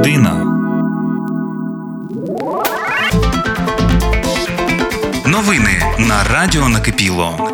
людина. Новини на Радіо Накипіло.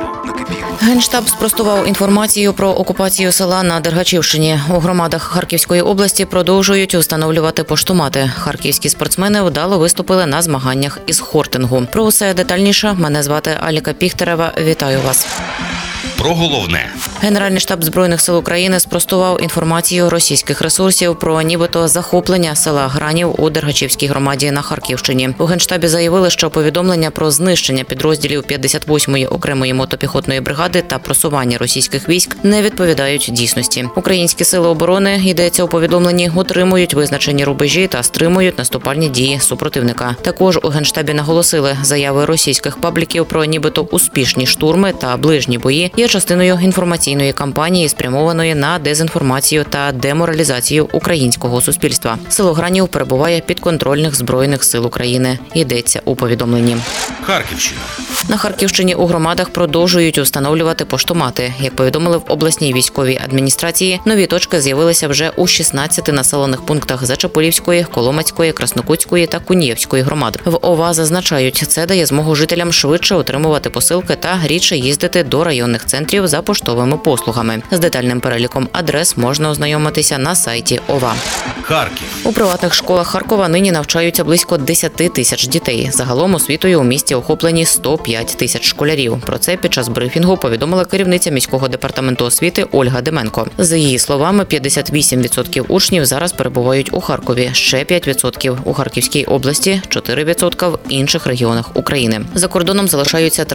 Генштаб спростував інформацію про окупацію села на Дергачівщині. У громадах Харківської області продовжують встановлювати поштомати. Харківські спортсмени вдало виступили на змаганнях із хортингу. Про усе детальніше. Мене звати Аліка Піхтерева. Вітаю вас. Про головне. Генеральний штаб Збройних сил України спростував інформацію російських ресурсів про нібито захоплення села Гранів у Дергачівській громаді на Харківщині. У Генштабі заявили, що повідомлення про знищення підрозділів 58-ї окремої мотопіхотної бригади та просування російських військ не відповідають дійсності. Українські сили оборони, йдеться у повідомленні, утримують визначені рубежі та стримують наступальні дії супротивника. Також у Генштабі наголосили, заяви російських пабліків про нібито успішні штурми та ближні бої є частиною інформаційної кампанії, спрямованої на дезінформацію та деморалізацію українського суспільства. Село Гранів перебуває підконтрольних Збройних сил України. Йдеться у повідомленні. Харківщина. На Харківщині у громадах продовжують встановлювати поштомати. Як повідомили в обласній військовій адміністрації, нові точки з'явилися вже у 16 населених пунктах Зачепурівської, Коломацької, Краснокутської та Куніївської громад. В ОВА зазначають, це дає змогу жителям швидше отримувати посилки та рідше їздити до районних центрів за поштовими послугами. З детальним переліком адрес можна ознайомитися на сайті ОВА. Харків. У приватних школах Харкова нині навчаються близько 10 тисяч дітей. Загалом освітою у місті охоплені 105 тисяч школярів. Про це під час брифінгу повідомила керівниця міського департаменту освіти Ольга Деменко. За її словами, 58% учнів зараз перебувають у Харкові, ще 5% у Харківській області, 4% в інших регіонах України. За кордоном залишаються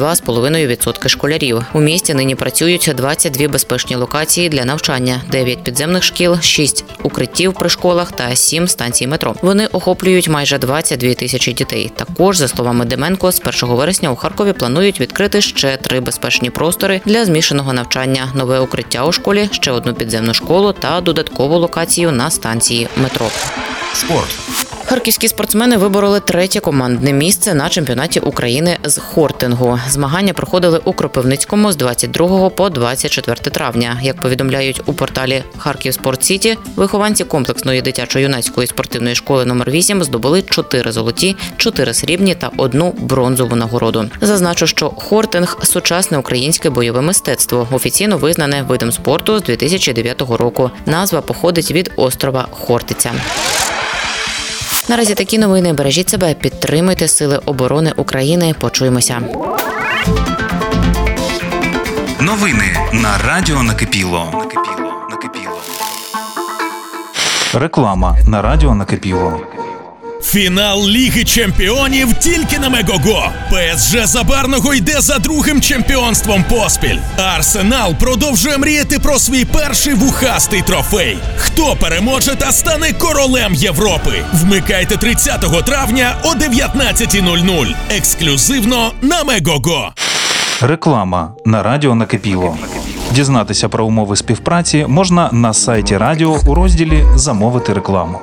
32,5% школярів. У місті нині працюють 22 безпечні локації для навчання, 9 підземних шкіл, 6 укриттів при школах та 7 станцій метро. Вони охоплюють майже 22 тисячі дітей. Також, за словами Деменко, з 1 вересня у Харкові планують відкрити ще 3 безпечні простори для змішаного навчання, нове укриття у школі, ще одну підземну школу та додаткову локацію на станції метро. Спорт. Харківські спортсмени вибороли 3-є командне місце на чемпіонаті України з хортингу. Змагання проходили у Кропивницькому з 22 по 24 травня. Як повідомляють у порталі Харків Спорт Сіті, вихованці комплексної дитячо-юнацької спортивної школи номер 8 здобули 4 золоті, 4 срібні та 1 бронзову нагороду. Зазначу, що хортинг – сучасне українське бойове мистецтво, офіційно визнане видом спорту з 2009 року. Назва походить від острова Хортиця. Наразі такі новини. Бережіть себе, підтримуйте Сили оборони України. Почуємося. Новини на Радіо Накипіло. Реклама на Радіо Накипіло. Фінал Ліги Чемпіонів тільки на Мегого. ПСЖ Забарного йде за другим чемпіонством поспіль. Арсенал продовжує мріяти про свій перший вухастий трофей. Хто переможе та стане королем Європи? Вмикайте 30 травня о 19:00. Ексклюзивно на Мегого. Реклама на Радіо Накипіло. Дізнатися про умови співпраці можна на сайті радіо у розділі «Замовити рекламу».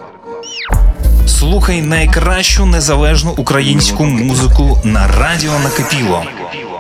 Слухай найкращу незалежну українську музику на Радіо Накипіло.